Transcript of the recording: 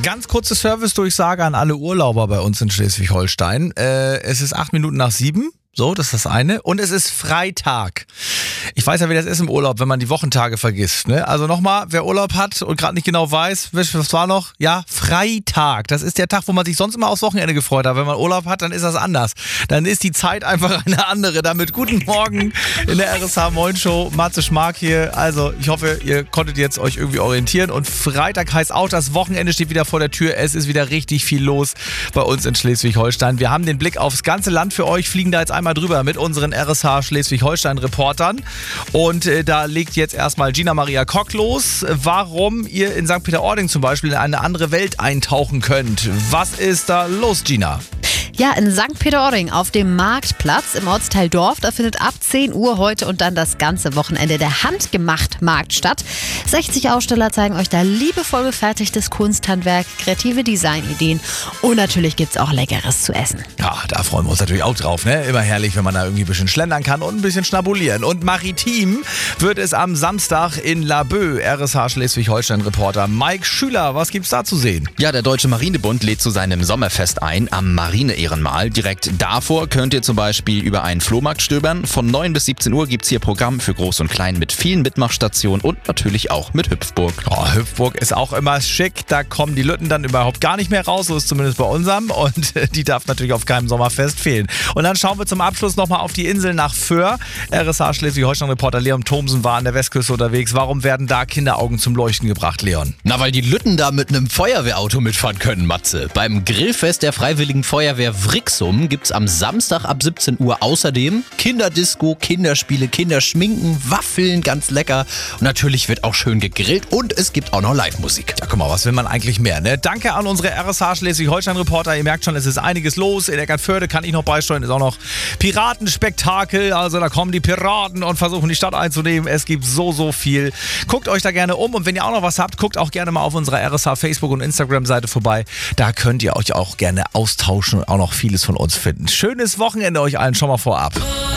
Ganz kurze Service-Durchsage an alle Urlauber bei uns in Schleswig-Holstein. Es ist 8 Minuten nach 7. So, das ist das eine. Und es ist Freitag. Ich weiß ja, wie das ist im Urlaub, wenn man die Wochentage vergisst. Ne? Also nochmal, wer Urlaub hat und gerade nicht genau weiß, was war noch? Ja, Freitag. Das ist der Tag, wo man sich sonst immer aufs Wochenende gefreut hat. Wenn man Urlaub hat, dann ist das anders. Dann ist die Zeit einfach eine andere. Damit guten Morgen in der RSH Moin Show. Matze Schmark hier. Also, ich hoffe, ihr konntet jetzt euch irgendwie orientieren. Und Freitag heißt auch, das Wochenende steht wieder vor der Tür. Es ist wieder richtig viel los bei uns in Schleswig-Holstein. Wir haben den Blick aufs ganze Land für euch, fliegen da jetzt einmal drüber mit unseren RSH Schleswig-Holstein-Reportern. Und da legt jetzt erstmal Gina Maria Kock los, warum ihr in St. Peter-Ording zum Beispiel in eine andere Welt eintauchen könnt. Was ist da los, Gina? Ja, in St. Peter-Ording auf dem Marktplatz im Ortsteil Dorf, da findet ab 10 Uhr heute und dann das ganze Wochenende der Handgemacht-Markt statt. 60 Aussteller zeigen euch da liebevoll gefertigtes Kunsthandwerk, kreative Designideen und natürlich gibt's auch Leckeres zu essen. Ja, da freuen wir uns natürlich auch drauf, ne? Immer herrlich, wenn man da irgendwie ein bisschen schlendern kann und ein bisschen schnabulieren. Und maritim wird es am Samstag in Laboe. RSH Schleswig-Holstein-Reporter Mike Schüler, was gibt's da zu sehen? Ja, der Deutsche Marinebund lädt zu seinem Sommerfest ein am Marine-Ehrenmal. Direkt davor könnt ihr zum Beispiel über einen Flohmarkt stöbern. Von 9 bis 17 Uhr gibt's hier Programm für Groß und Klein mit vielen Mitmachstationen und natürlich auch mit Hüpfburg. Oh, Hüpfburg ist auch immer schick. Da kommen die Lütten dann überhaupt gar nicht mehr raus. So ist zumindest bei unserem. Und die darf natürlich auf keinem Sommerfest fehlen. Und dann schauen wir zum Abschluss nochmal auf die Insel nach Föhr. RSH Schleswig-Holstein-Reporter Leon Thomsen war an der Westküste unterwegs. Warum werden da Kinderaugen zum Leuchten gebracht, Leon? Na, weil die Lütten da mit einem Feuerwehrauto mitfahren können, Matze. Beim Grillfest der Freiwilligen Feuerwehr Vrixum gibt's am Samstag ab 17 Uhr außerdem Kinderdisco, Kinderspiele, Kinderschminken, Waffeln, ganz lecker. Und natürlich wird auch schön gegrillt und es gibt auch noch Live-Musik. Ja, guck mal, was will man eigentlich mehr, ne? Danke an unsere RSH Schleswig-Holstein-Reporter. Ihr merkt schon, es ist einiges los. In Eckernförde kann ich noch beisteuern, ist auch noch Piratenspektakel. Also da kommen die Piraten und versuchen die Stadt einzunehmen. Es gibt so viel. Guckt euch da gerne um und wenn ihr auch noch was habt, guckt auch gerne mal auf unserer RSH Facebook- und Instagram-Seite vorbei. Da könnt ihr euch auch gerne austauschen und auch noch vieles von uns finden. Schönes Wochenende euch allen schon mal vorab.